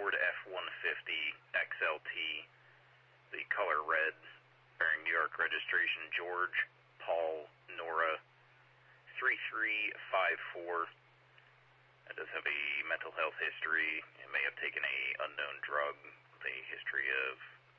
Ford F-150 XLT, the color red, bearing New York registration George, Paul, Nora, 3354. It does have a mental health history. It may have taken a unknown drug with a history of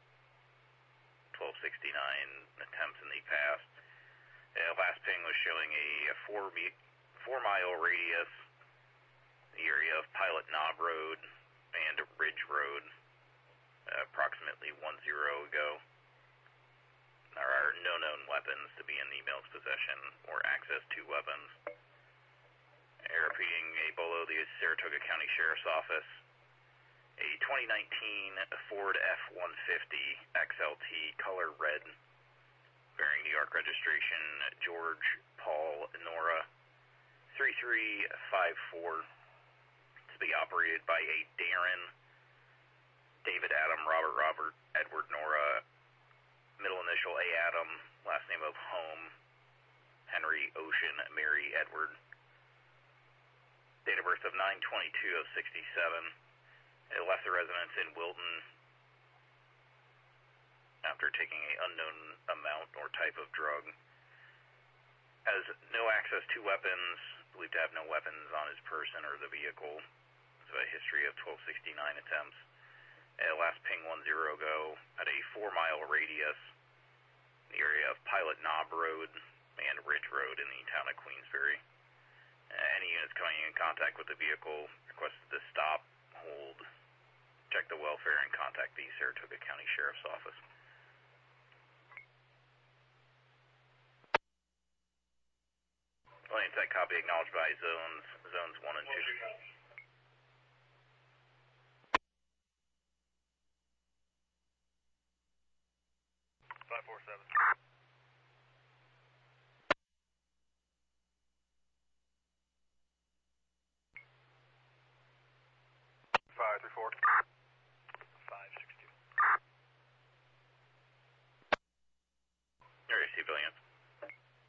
1269 attempts in the past. Last ping was showing a 4-mile radius, the area of Pilot Knob Road and Ridge Road, approximately 10 ago. There are no known weapons to be in the male's possession or access to weapons. Repeating, a Bolo, the Saratoga County Sheriff's Office, a 2019 Ford F-150 XLT, color red, bearing New York registration George, Paul, Nora, 3354, to be operated by a Darren, David Adam, Robert, Edward Nora, middle initial A Adam, last name of Home, Henry Ocean, Mary Edward. Date of birth of 9/22/67. It left the residence in Wilton after taking an unknown amount or type of drug. Has no access to weapons, believed to have no weapons on his person or the vehicle. Has a history of 1269 attempts. Last ping 10 ago at a 4-mile radius in the area of Pilot Knob Road and Ridge Road in the town of Queensbury. Any units coming in contact with the vehicle requested to stop, hold, check the welfare, and contact the Saratoga County Sheriff's Office. Williams, that copy acknowledged by zones 1 and 2. 547.